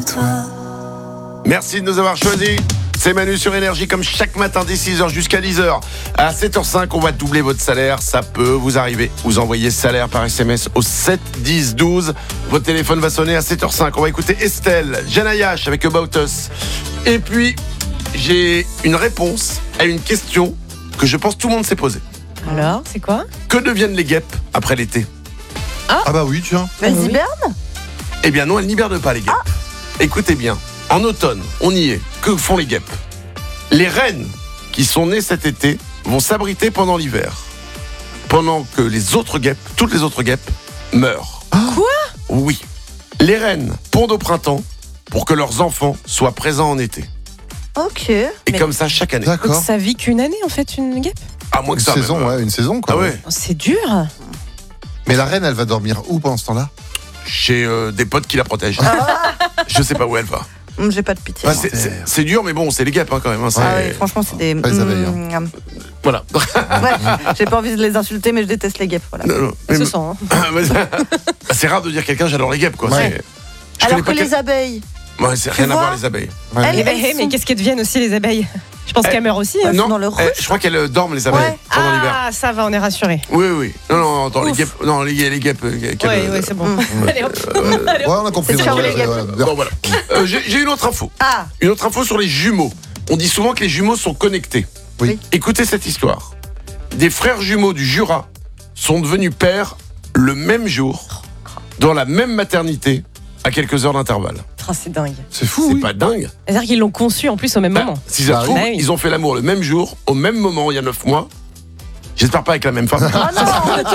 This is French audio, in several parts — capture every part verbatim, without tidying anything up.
écoute. Merci de nous avoir choisis. C'est Manu sur Énergie, comme chaque matin dès six heures jusqu'à dix heures. À sept heures cinq, on va doubler votre salaire. Ça peut vous arriver. Vous envoyez salaire par S M S au sept dix douze. Votre téléphone va sonner à sept heures cinq. On va écouter Estelle, Janayash avec About Us. Et puis, j'ai une réponse à une question que je pense tout le monde s'est posée. Alors, c'est quoi ? Que deviennent les guêpes après l'été ? Ah bah oui, tiens. Elles Vas-y, hibernent ? Eh bien non, elles n'hibernent pas les guêpes. Écoutez bien, en automne, on y est. Que font les guêpes ? Les reines qui sont nées cet été vont s'abriter pendant l'hiver. Pendant que les autres guêpes, toutes les autres guêpes, meurent. Quoi ? Oui. Les reines pondent au printemps pour que leurs enfants soient présents en été. Ok. Et Mais- comme ça, chaque année. Donc D'accord. ça vit qu'une année en fait, une guêpe ? À moins Une que ça. saison, même. ouais, une saison quoi. Ah ouais. Oh, c'est dur. Mais la reine, elle va dormir où pendant ce temps-là ? Chez euh, des potes qui la protègent. Je sais pas où elle va. Hum, J'ai pas de pitié. Ouais, moi. c'est, c'est- c'est dur, mais bon, c'est les guêpes hein, quand même. hein, c'est- Ah oui, franchement, c'est des. Pas les abeilles, hein. Hum, Voilà. Ouais, j'ai pas envie de les insulter, mais je déteste les guêpes. Voilà. Non, non, Ça mais- se sent. hein. c'est rare de dire quelqu'un j'adore les guêpes quoi. Ouais. C'est- Je Alors connais que pas les quel- abeilles. Ouais, c'est Tu rien à vois voir les abeilles. Ouais. Elles, Eh ben, elles eh, mais sont- qu'est-ce qu'elles deviennent aussi les abeilles ? Je pense Eh, qu'elles meurent aussi. hein. Elles non, sont dans le eh, ruche. je crois qu'elles euh, dorment les abeilles Ouais. pendant l'hiver. Ah, ça va, on est rassurés. Oui, oui. Non, non, attends, les Ouf. guêpes. Non, les, les guêpes. euh, qu'elles, Oui, euh, oui, c'est bon. Hum. Allez, hop. Allez, Ouais, hop. on a compris. C'est on a- ciao, les guêpes. voilà. Bon, voilà. Euh, j'ai, j'ai une autre info. Ah, Une autre info sur les jumeaux. On dit souvent que les jumeaux sont connectés. Oui. Écoutez cette histoire. Des frères jumeaux du Jura sont devenus pères le même jour, dans la même maternité, à quelques heures d'intervalle. Oh, c'est dingue. C'est fou, C'est oui. pas dingue. C'est-à-dire qu'ils l'ont conçu en plus au même Bah, moment. si ça Bah se oui. trouve, Bah oui. ils ont fait l'amour le même jour, au même moment, il y a neuf mois. J'espère pas avec la même femme. oh non.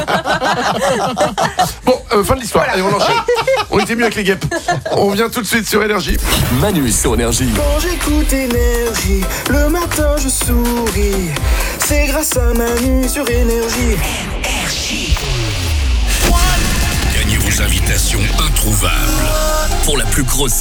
Bon, euh, fin de l'histoire. Allez, on enchaîne. On était mieux avec les guêpes. On revient tout de suite sur Énergie. Manu sur Énergie. Quand j'écoute Énergie, le matin je souris. C'est grâce à Manu sur Énergie. Gagnez vos invitations introuvables pour la plus grosse